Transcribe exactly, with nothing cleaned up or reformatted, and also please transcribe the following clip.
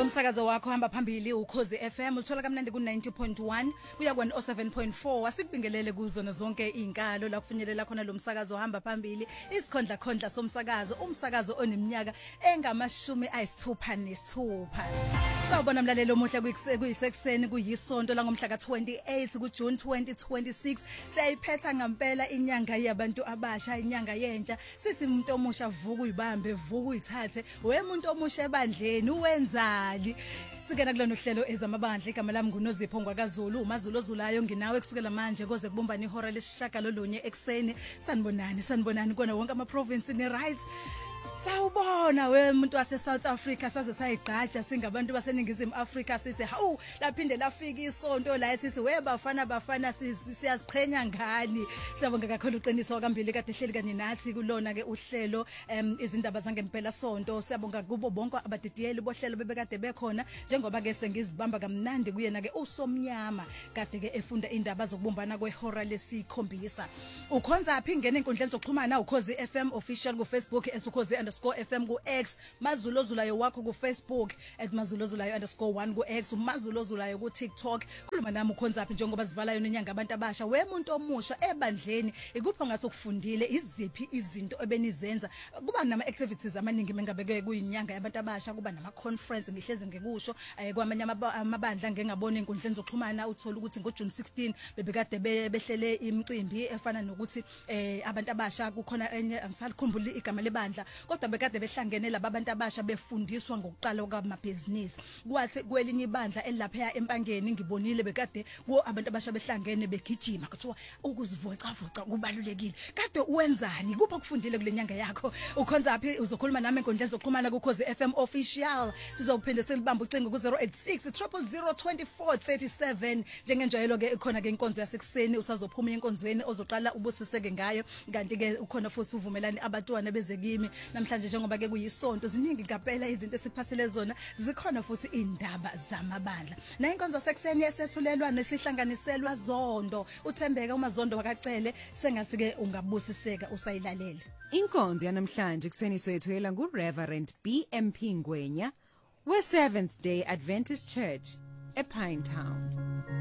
Umsakazo wakho hamba phambili uKhozi F M uthola kamnandi ku ninety point one kuya ku oh seven point four asikubingelele kuzona zonke izinkalo la kufinyelela khona lo msakazo hamba phambili isikhondla khondla somsakazo umsakazo oneminyaka engamashumi ayisithupha nesithupha. Sawubona mlalelo omuhle kuyisekuseni kuyisonto la ngomhla ka twenty-eight ku June twenty twenty-six siyayiphetha ngempela inyanga yabantu abasha inyanga yentsha sithi umuntu omusha vuka uyibambe vuka uyithathe wemuntu omusha ebandleni uwenzali. Singena kulona uhlelo ezamabandla igama lami nguNozipho ngwakaZulu uMazulu ozulayo nginawe kusukela manje koze kubumbana ihora lesishaka lolunye ekseni sanibonani sanibonani kona wonke ama province ni right. Sawubona we umuntu wase South Africa saze sayigqaja singabantu baseningizimu Africa sithi hawu laphinde lafika isonto la sithi we bafana bafana siyaziqhenya ngani. Siyabonga kakhulu uqiniso wakambili kade ehleli kanye nathi kulona ke uhlelo izindaba zangempela sonto. Siyabonga kubo bonke abadidiyeli bohlelo bebekade bekhona njengoba ke sengizibamba kamnandi kuyena ke usomnyama kade ke efunda indaba zokubumbana kwehora lesikhombisa. Ukhonza phi ngene inkundleni zokuxhumana uKhozi F M official ku Facebook esukhozi underscore F M ku X Mazulu ozulayo wakho ku Facebook at Mazulu ozulayo underscore one ku X uMazulu ozulayo ku TikTok. Khuluma nami ukhonza phi njengoba sivala yona inyanga abantu abasha we muntu omusha ebandleni ikupho ngathi ukufundile iziphi izinto ebenizenza kuba nama activities amaningi mengabeke kuyinyanga yabantu abasha kuba nama conference ngihleze ngikusho kwamanye amabandla ngengabona inkundleni zokuxhumana uthola ukuthi ngo June sixteen bebekade behlele imicimbi efana nokuthi eh abantu abasha kukhona enye angisalikhumbuli igama lebandla kodwa bekade behlangene laba abantu abasha befundiswa ngokuqala kwamabhizinisi kwathi kwelinye ibandla elapha empangeni ngibonile bekade ku abantu abasha behlangene begijima kuthiwa ukuzivoca voca kubalulekile kade uwenzani kupho kufundile kulenyanga yakho ukhonza phi uzokhuluma nami enkundleni zokuxhumana ku Khozi F M official sizophinde silibamba ucingo ku zero eight six zero zero zero two four three seven njengenjayelo ke ikhona ke inkonzo yasekuseni usazophuma enkonzweni ozoqala ubusiseke ngayo kanti ke ukhona futhi uvumelani abantwana bezekimi namhlanje njengoba ke kuyisonto ziningi ngempela izinto esiphasile zona zikhona futhi indaba zamabandla na inkonzo sekuseni esethulelwa nesihlanganiselwa zondo uthembeka umazondo wakacele sengasike ungabusiseka usayilalela. Inkonzo yanamhlanje kuseni soyethwela ngu Reverend B M P Ngwenya we Seventh Day Adventist Church ePine Town.